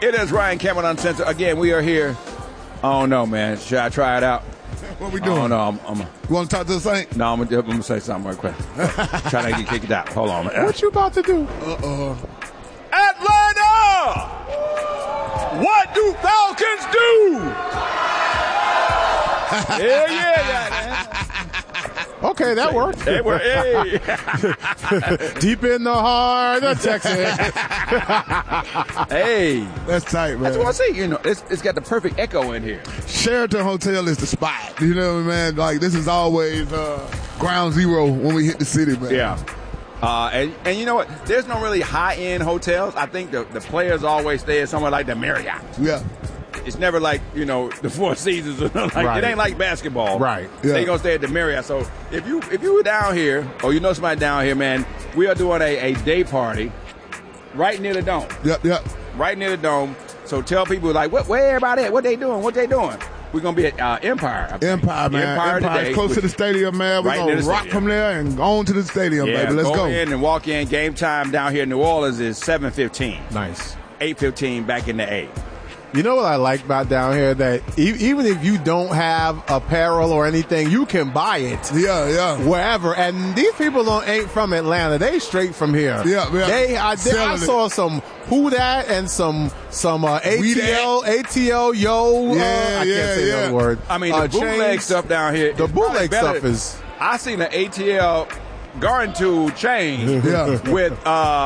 It is Ryan Cameron Uncensored. Again, we are here. I don't know, man. Should I try it out? What we doing? No, You want to talk to the Saint? No, I'm gonna say something real quick. Try to get kicked out. Hold on, man. What you about to do? Atlanta! What do Falcons do? Yeah, man. Okay, that worked. Hey. Deep in the heart of Texas. Hey. That's tight, man. That's what I say. You know, it's got the perfect echo in here. Sheraton Hotel is the spot. You know what I mean? Like, this is always ground zero when we hit the city, man. Yeah. And you know what? There's no really high-end hotels. I think the players always stay at somewhere like the Marriott. Yeah. It's never like, you know, the Four Seasons. Right. It ain't like basketball. Right. Yeah. They gonna stay at the Marriott. So if you were down here, or you know somebody down here, man, we are doing a day party right near the Dome. Yep. Right near the Dome. So tell people, like, where everybody at? What they doing? We're going to be at Empire. Empire, man. Empire today. Close to the stadium, man. We're going to rock from there and on to the stadium, baby. Let's go. In and walk in. Game time down here in New Orleans is 7:15. Nice. 8:15 back in the A. You know what I like about down here? That even if you don't have apparel or anything, you can buy it. Yeah. Wherever. And these people ain't from Atlanta. They straight from here. Yeah. I saw some Who Dat and some ATL, yo. I can't say that word. I mean, the bootleg stuff down here. The bootleg stuff is. I seen the ATL garden tool chain with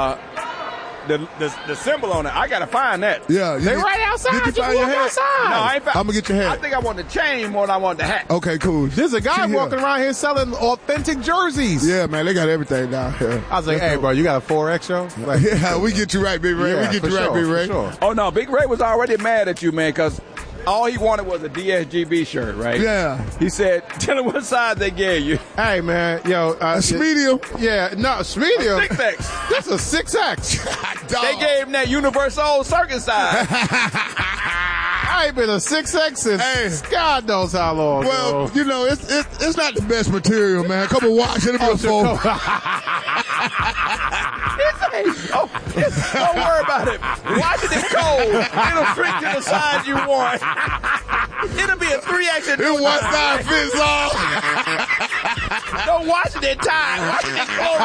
the symbol on it. I gotta find that. Yeah, they right outside. Did you find your hat? Outside. No, I ain't found. I'm gonna get your hat. I think I want the chain more than I want the hat. Okay, cool. There's a guy walking around here selling authentic jerseys. Yeah, man, they got everything down here. I was like, hey, bro, you got a 4X show? Like, yeah, we get you right, Big Ray. Yeah, we get you right, Big Ray. Sure. Oh no, Big Ray was already mad at you, man, because all he wanted was a DSGB shirt, right? Yeah. He said, tell him what size they gave you. Hey, man, yo. It's medium. Yeah, no, it's medium. 6X. That's a 6X. They gave him that Universal Circus size. I ain't been a 6X since God knows how long. Well, you know, it's not the best material, man. Come and watch it before. Don't worry about it. Watch it in cold. It'll shrink to the size you want. It'll be a 3X. It one size fits all. Don't watch it in time. Watch it in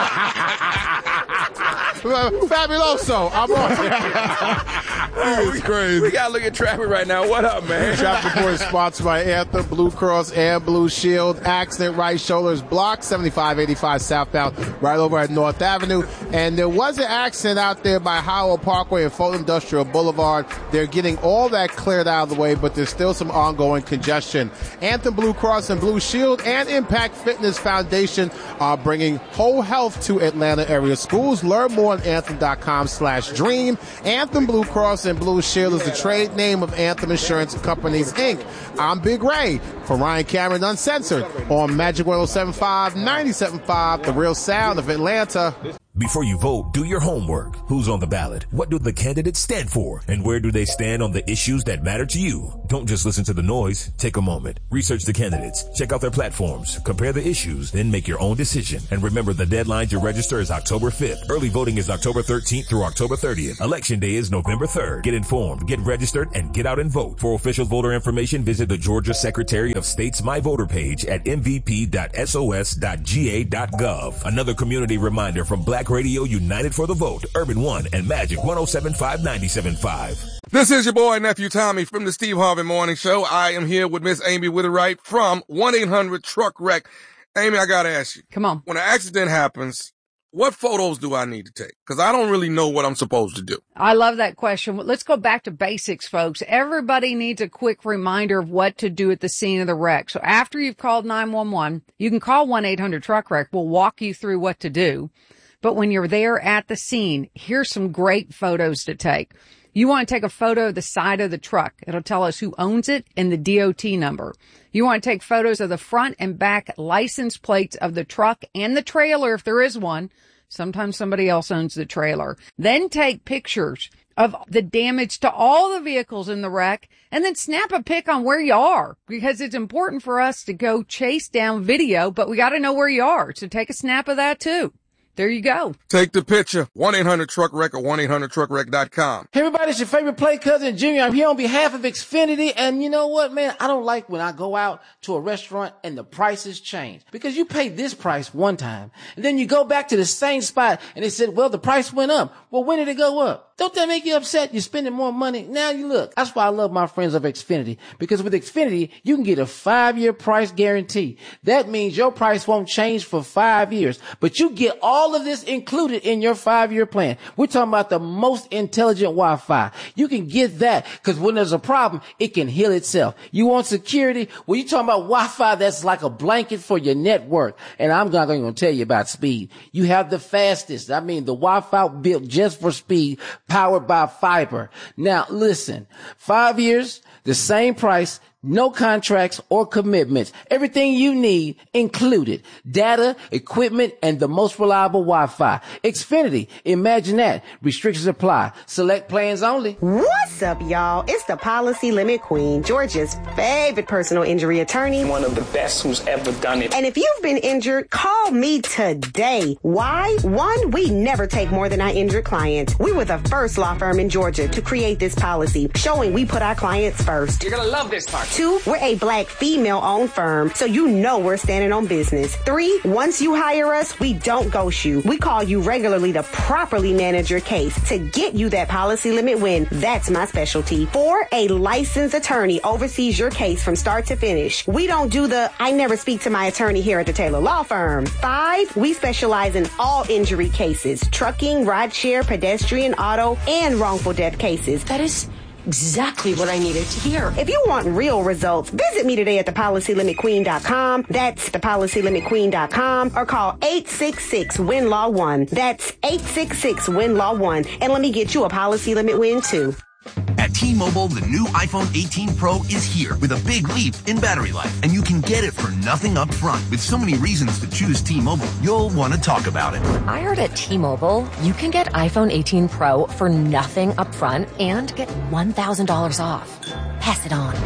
cold. Fabuloso. I'm on. It's crazy. We got to look at traffic right now. What up, man? Traffic report is sponsored by Anthem, Blue Cross, and Blue Shield. Accident, right shoulder is blocked, 7585 southbound, right over at North Avenue. And there was an accident out there by Howell Parkway and Fulton Industrial Boulevard. They're getting all that cleared out of the way, but there's still some ongoing congestion. Anthem, Blue Cross, and Blue Shield and Impact Fitness Foundation are bringing whole health to Atlanta area schools. Learn more on anthem.com/dream. Anthem, Blue Cross, and Blue Shield is the trade name of Anthem Insurance Companies, Inc. I'm Big Ray for Ryan Cameron Uncensored on Magic 107.5, 97.5, the real sound of Atlanta. Before you vote, do your homework. Who's on the ballot? What do the candidates stand for? And where do they stand on the issues that matter to you? Don't just listen to the noise. Take a moment. Research the candidates. Check out their platforms. Compare the issues. Then make your own decision. And remember, the deadline to register is October 5th. Early voting is October 13th through October 30th. Election day is November 3rd. Get informed, get registered, and get out and vote. For official voter information, visit the Georgia Secretary of State's My Voter page at mvp.sos.ga.gov. Another community reminder from Black Radio United for the Vote, Urban One, and Magic 107.5, 97.5. This is your boy, Nephew Tommy from the Steve Harvey Morning Show. I am here with Miss Amy Witherite from 1-800-TRUCK-WRECK. Amy, I gotta ask you. Come on. When an accident happens, what photos do I need to take? Because I don't really know what I'm supposed to do. I love that question. Let's go back to basics, folks. Everybody needs a quick reminder of what to do at the scene of the wreck. So after you've called 911, you can call 1-800-TRUCK-WRECK. We'll walk you through what to do. But when you're there at the scene, here's some great photos to take. You want to take a photo of the side of the truck. It'll tell us who owns it and the DOT number. You want to take photos of the front and back license plates of the truck and the trailer if there is one. Sometimes somebody else owns the trailer. Then take pictures of the damage to all the vehicles in the wreck and then snap a pic on where you are, because it's important for us to go chase down video, but we got to know where you are. So take a snap of that too. There you go. Take the picture. 1-800-TRUCK-WRECK or 1-800-TRUCKWRECK.com. Hey everybody, it's your favorite play cousin Junior. I'm here on behalf of Xfinity, and you know what, man? I don't like when I go out to a restaurant and the prices change, because you pay this price one time and then you go back to the same spot and they said, well, the price went up. Well, when did it go up? Don't that make you upset? You're spending more money. Now you look. That's why I love my friends of Xfinity, because with Xfinity, you can get a 5-year price guarantee. That means your price won't change for 5 years, but you get all of this included in your 5-year plan. We're talking about the most intelligent Wi-Fi. You can get that, because when there's a problem, it can heal itself. You want security? Well, you're talking about Wi-Fi that's like a blanket for your network. And I'm not going to tell you about speed. You have the fastest. I mean, the Wi-Fi built just for speed, powered by fiber. Now, listen, 5 years, the same price, no contracts or commitments. Everything you need included. Data, equipment, and the most reliable Wi-Fi. Xfinity. Imagine that. Restrictions apply. Select plans only. What's up, y'all? It's the Policy Limit Queen, Georgia's favorite personal injury attorney. One of the best who's ever done it. And if you've been injured, call me today. Why? 1, we never take more than our injured clients. We were the first law firm in Georgia to create this policy, showing we put our clients first. You're gonna love this part. 2, we're a Black female-owned firm, so you know we're standing on business. 3, once you hire us, we don't ghost you. We call you regularly to properly manage your case to get you that policy limit win. That's my specialty. 4, a licensed attorney oversees your case from start to finish. We don't do the I never speak to my attorney here at the Taylor Law Firm. 5, we specialize in all injury cases, trucking, rideshare, pedestrian, auto, and wrongful death cases. That is exactly what I needed to hear. If you want real results, visit me today at thepolicylimitqueen.com. That's thepolicylimitqueen.com, or call 866-WIN-LAW-1. That's 866-WIN-LAW-1. And let me get you a policy limit win too. At T-Mobile, the new iPhone 18 Pro is here with a big leap in battery life, and you can get it for nothing up front. With so many reasons to choose T-Mobile, you'll want to talk about it. I heard at T-Mobile, you can get iPhone 18 Pro for nothing up front and get $1,000 off. Pass it on.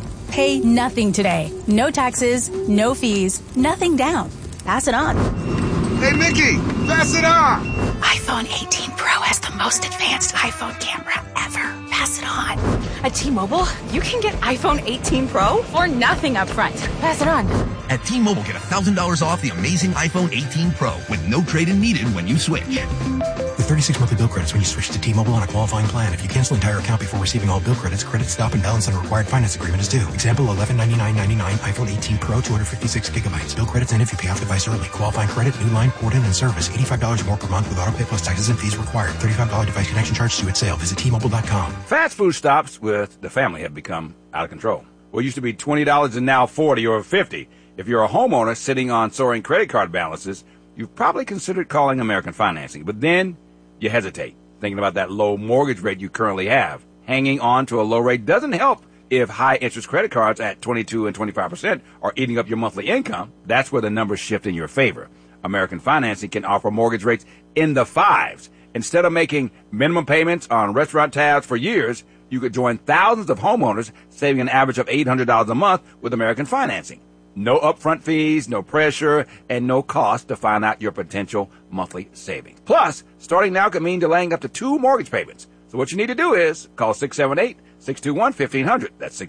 Pay nothing today. No taxes, no fees, nothing down. Pass it on. Hey, Nikki, pass it on. iPhone 18 Pro has the most advanced iPhone camera ever. Pass it on. At T-Mobile, you can get iPhone 18 Pro For nothing up front. Pass it on. At T-Mobile, get $1,000 off the amazing iPhone 18 Pro with no trade-in needed when you switch. With 36 monthly bill credits when you switch to T-Mobile on a qualifying plan. If you cancel the entire account before receiving all bill credits, credit stop and balance on a required finance agreement is due. Example, $1199.99 iPhone 18 Pro, 256 gigabytes. Bill credits end if you pay off device early. Qualifying credit, new line, port in, and service. $85 more per month with auto pay plus taxes and fees required. $35 device connection charge due at sale. Visit T-Mobile.com. Fast food stops with the family have become out of control. What used to be $20 and now $40 or $50. If you're a homeowner sitting on soaring credit card balances, you've probably considered calling American Financing. But then you hesitate, thinking about that low mortgage rate you currently have. Hanging on to a low rate doesn't help if high-interest credit cards at 22 and 25% are eating up your monthly income. That's where the numbers shift in your favor. American Financing can offer mortgage rates in the 5s. Instead of making minimum payments on restaurant tabs for years, you could join thousands of homeowners saving an average of $800 a month with American Financing. No upfront fees, no pressure, and no cost to find out your potential monthly savings. Plus, starting now could mean delaying up to 2 mortgage payments. So what you need to do is call 678-621-1500. That's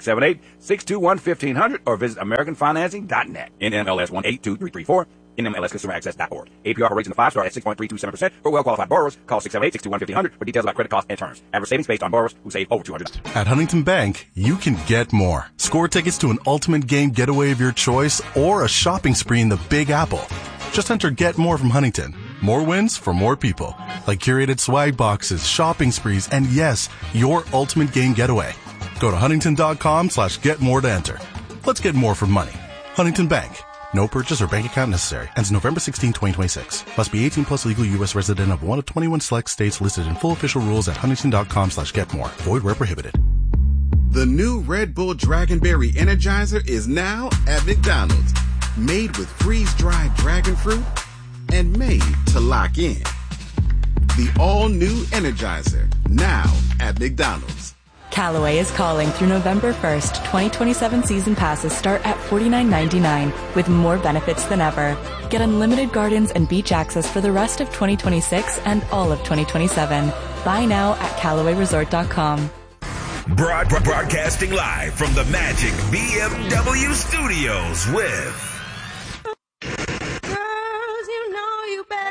678-621-1500 or visit AmericanFinancing.net. NMLS 182334. NMLSConsumerAccess.org. APR for rates in the 5 star at 6.327%. For well-qualified borrowers, call 678-621-1500 for details about credit costs and terms. Average savings based on borrowers who save over $200. At Huntington Bank, you can get more. Score tickets to an ultimate game getaway of your choice or a shopping spree in the Big Apple. Just enter Get More from Huntington. More wins for more people. Like curated swag boxes, shopping sprees, and yes, your ultimate game getaway. Go to huntington.com/getmore to enter. Let's get more for money. Huntington Bank. No purchase or bank account necessary. Ends November 16, 2026. Must be 18 plus legal U.S. resident of one of 21 select states listed in full official rules at huntington.com/getmore. Void where prohibited. The new Red Bull Dragonberry Energizer is now at McDonald's. Made with freeze-dried dragon fruit and made to lock in. The all-new Energizer, now at McDonald's. Callaway is calling through November 1st. 2027 season passes start at $49.99 with more benefits than ever. Get unlimited gardens and beach access for the rest of 2026 and all of 2027. Buy now at CallawayResort.com. Broadcasting live from the Magic BMW Studios with